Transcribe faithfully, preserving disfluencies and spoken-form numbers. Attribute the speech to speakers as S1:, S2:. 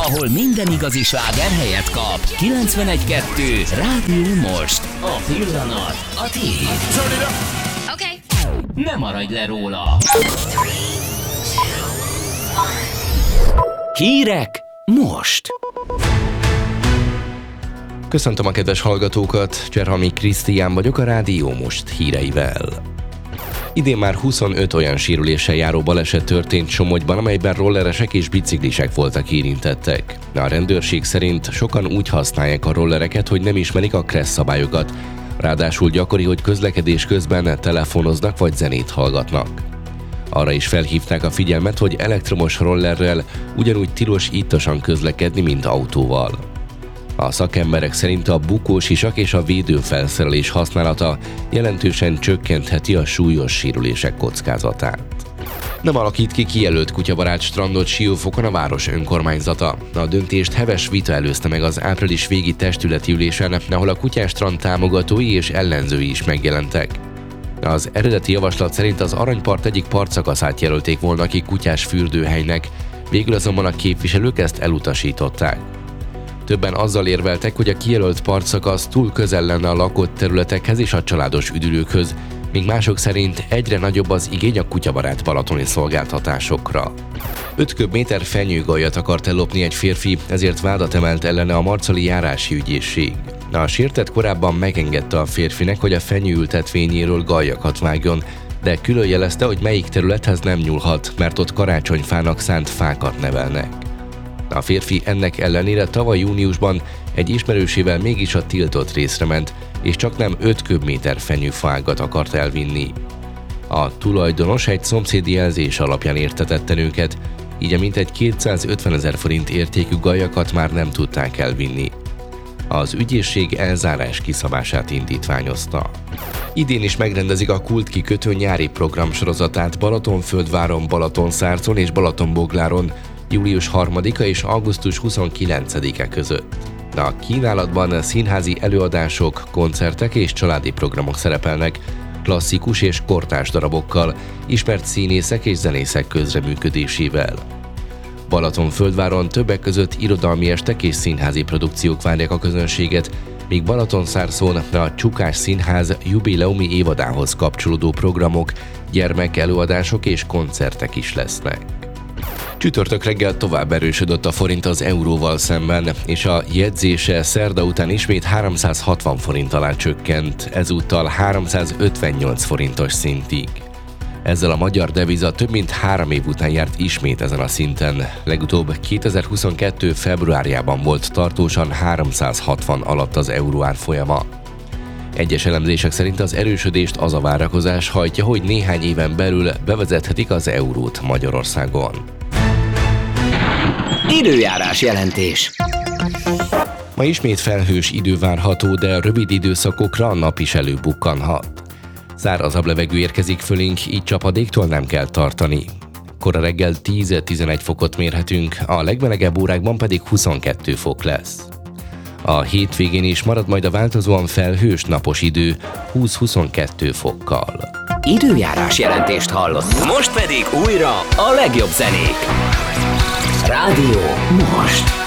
S1: ahol minden igazi sláger helyet kap. kilencvenegy kettő Rádió Most. A pillanat a tiéd.
S2: Okay.
S1: Ne maradj le róla. Hírek most.
S3: Köszöntöm a kedves hallgatókat, Cserhami Krisztián vagyok a Rádió Most híreivel. Idén már huszonöt olyan sérüléssel járó baleset történt Somogyban, amelyben rolleresek és biciklisek voltak érintettek. A rendőrség szerint sokan úgy használják a rollereket, hogy nem ismerik a kressz szabályokat. Ráadásul gyakori, hogy közlekedés közben telefonoznak vagy zenét hallgatnak. Arra is felhívták a figyelmet, hogy elektromos rollerrel ugyanúgy tilos ittasan közlekedni, mint autóval. A szakemberek szerint a bukósisak és a védőfelszerelés használata jelentősen csökkentheti a súlyos sérülések kockázatát. Nem alakít ki kijelölt kutyabarát strandot Siófokon a város önkormányzata. A döntést heves vita előzte meg az április végi testületi ülésen, ahol a kutyástrand támogatói és ellenzői is megjelentek. Az eredeti javaslat szerint az Aranypart egyik partszakaszát jelölték volna ki kutyás fürdőhelynek, végül azonban a képviselők ezt elutasították. Többen azzal érveltek, hogy a kijelölt partszakasz túl közel lenne a lakott területekhez és a családos üdülőkhöz, míg mások szerint egyre nagyobb az igény a kutyabarát balatoni szolgáltatásokra. öt köbméter fenyőgajat akart ellopni egy férfi, ezért vádat emelt ellene a marcali járási ügyészség. A sértett korábban megengedte a férfinek, hogy a fenyőültetvényéről gajakat vágjon, de külön jelezte, hogy melyik területhez nem nyúlhat, mert ott karácsonyfának szánt fákat nevelnek. A férfi ennek ellenére tavaly júniusban egy ismerősével mégis a tiltott részre ment, és csak nem öt köbméter fenyőfágat akart elvinni. A tulajdonos egy szomszédi jelzés alapján értetette őket, így a mintegy kétszázötvenezer forint értékű gajakat már nem tudták elvinni. Az ügyészség elzárás kiszabását indítványozta. Idén is megrendezik a kultkikötő nyári programsorozatát Balatonfürdváron, Balatonszárcon és Balatonbogláron július harmadika és augusztus huszonkilencedike között. A kínálatban színházi előadások, koncertek és családi programok szerepelnek, klasszikus és kortárs darabokkal, ismert színészek és zenészek közreműködésével. Balatonfürdváron többek között irodalmi estek és színházi produkciók várják a közönséget, míg Balatonszárszón a Csukás Színház jubileumi évadához kapcsolódó programok, gyermekelőadások és koncertek is lesznek. Csütörtök reggel tovább erősödött a forint az euróval szemben, és a jegyzése szerda után ismét háromszázhatvan forint alá csökkent, ezúttal háromszázötvennyolc forintos szintig. Ezzel a magyar deviza több mint három év után járt ismét ezen a szinten. Legutóbb kétezer-huszonkettő februárjában volt tartósan háromszázhatvan alatt az euró árfolyama. Egyes elemzések szerint az erősödést az a várakozás hajtja, hogy néhány éven belül bevezethetik az eurót Magyarországon.
S1: Időjárás jelentés.
S3: Ma ismét felhős idő várható, de rövid időszakokra a nap is előbukkanhat. Szárazabb levegő érkezik fölénk, így csapadéktól nem kell tartani. Kora reggel tíz-tizenegy fokot mérhetünk, a legmelegebb órákban pedig huszonkettő fok lesz. A hétvégén is marad majd a változóan felhős napos idő húsz-huszonkettő fokkal.
S1: Időjárás jelentést hallott. Most pedig újra a legjobb zenék. Rádió Most.